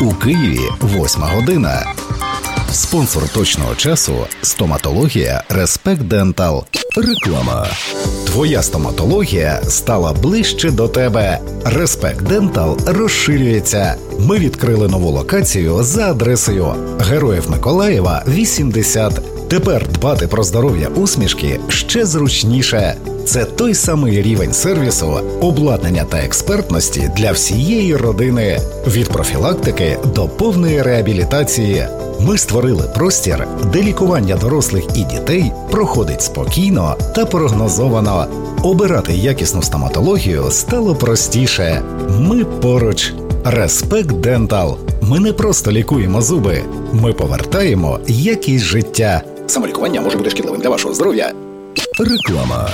У Києві 8 година. Спонсор точного часу – стоматологія Респект Дентал. Реклама. Твоя стоматологія стала ближче до тебе. Респект Дентал розширюється. Ми відкрили нову локацію за адресою Героїв Миколаєва, 80. Тепер дбати про здоров'я усмішки ще зручніше. Це той самий рівень сервісу, обладнання та експертності для всієї родини. Від профілактики до повної реабілітації. Ми створили простір, де лікування дорослих і дітей проходить спокійно та прогнозовано. Обирати якісну стоматологію стало простіше. Ми поруч. Респект Дентал. Ми не просто лікуємо зуби. Ми повертаємо якість життя. Самолікування може бути шкідливим для вашого здоров'я. Реклама.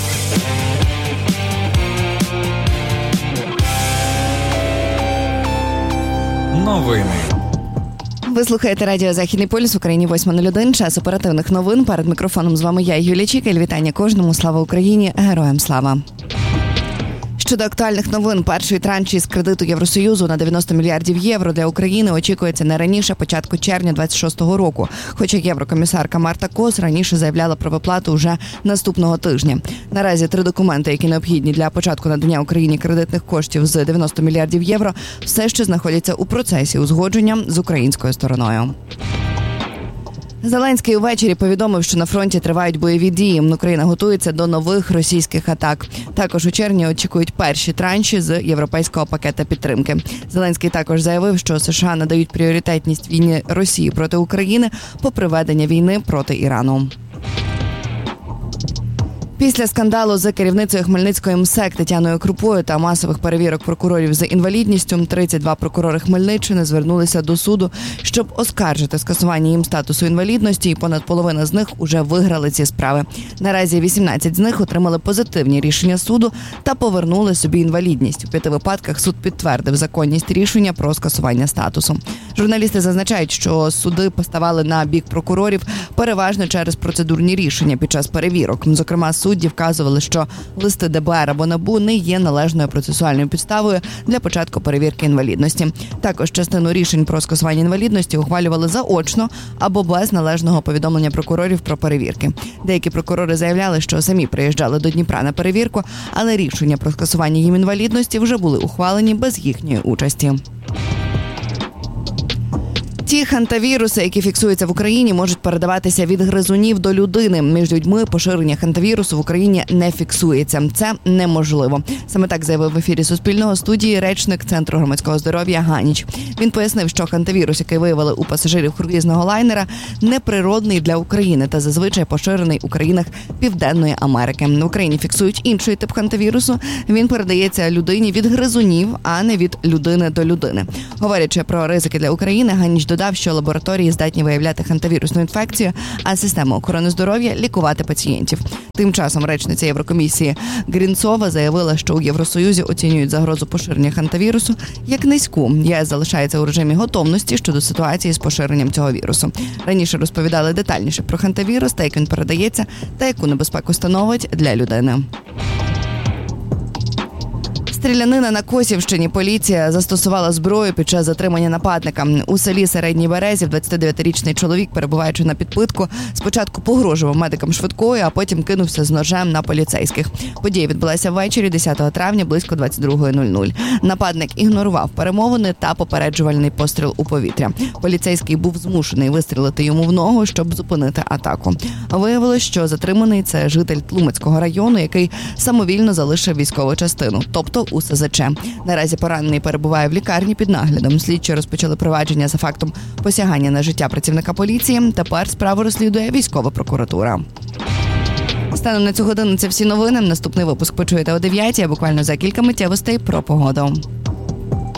Новини. Ви слухаєте радіо «Західний полюс» в Україні 8:01. Час оперативних новин. Перед мікрофоном з вами я, Юлія Чікель. Вітання кожному. Слава Україні! Героям слава! Щодо актуальних новин, перший транш із кредиту Євросоюзу на 90 мільярдів євро для України очікується не раніше початку червня 26-го року. Хоча єврокомісарка Марта Кос раніше заявляла про виплату вже наступного тижня. Наразі 3 документи, які необхідні для початку надання Україні кредитних коштів з 90 мільярдів євро, все ще знаходяться у процесі узгодження з українською стороною. Зеленський увечері повідомив, що на фронті тривають бойові дії. Україна готується до нових російських атак. Також у червні очікують перші транші з європейського пакета підтримки. Зеленський також заявив, що США надають пріоритетність війні Росії проти України попри ведення війни проти Ірану. Після скандалу з керівницею Хмельницької МСЕК Тетяною Крупою та масових перевірок прокурорів з інвалідністю 32 прокурори Хмельниччини звернулися до суду, щоб оскаржити скасування їм статусу інвалідності, і понад половина з них уже виграли ці справи. Наразі 18 з них отримали позитивні рішення суду та повернули собі інвалідність. У 5 випадках суд підтвердив законність рішення про скасування статусу. Журналісти зазначають, що суди поставали на бік прокурорів переважно через процедурні рішення під час перевірок. Зокрема, судді вказували, що листи ДБР або НАБУ не є належною процесуальною підставою для початку перевірки інвалідності. Також частину рішень про скасування інвалідності ухвалювали заочно або без належного повідомлення прокурорів про перевірки. Деякі прокурори заявляли, що самі приїжджали до Дніпра на перевірку, але рішення про скасування їм інвалідності вже були ухвалені без їхньої участі. Ті хантавіруси, які фіксуються в Україні, можуть передаватися від гризунів до людини. Між людьми поширення хантавірусу в Україні не фіксується. Це неможливо. Саме так заявив в ефірі Суспільного студії речник Центру громадського здоров'я Ганіч. Він пояснив, що хантавірус, який виявили у пасажирів круїзного лайнера, неприродний для України та зазвичай поширений у країнах Південної Америки. В Україні фіксують інший тип хантавірусу. Він передається людині від гризунів, а не від людини до людини. Говорячи про ризики для України, Ганіч додав, що лабораторії здатні виявляти хантавірусну інфекцію, а система охорони здоров'я – лікувати пацієнтів. Тим часом речниця Єврокомісії Грінцова заявила, що у Євросоюзі оцінюють загрозу поширення хантавірусу як низьку. ЄС залишається у режимі готовності щодо ситуації з поширенням цього вірусу. Раніше розповідали детальніше про хантавірус та як він передається, та яку небезпеку становить для людини. Стрілянина на Косівщині. Поліція застосувала зброю під час затримання нападника. У селі Середній Березів 29-річний чоловік, перебуваючи на підпитку, спочатку погрожував медикам швидкої, а потім кинувся з ножем на поліцейських. Подія відбулася ввечері 10 травня близько 22:00. Нападник ігнорував перемовини та попереджувальний постріл у повітря. Поліцейський був змушений вистрілити йому в ногу, щоб зупинити атаку. Виявилось, що затриманий – це житель Тлумацького району, який самовільно залишив військову частину, тобто у СЗЧ. Наразі поранений перебуває в лікарні під наглядом. Слідчі розпочали провадження за фактом посягання на життя працівника поліції. Тепер справу розслідує військова прокуратура. Станом на цю годину це всі новини. Наступний випуск почуєте о 9:00, а буквально за кілька миттєвостей про погоду.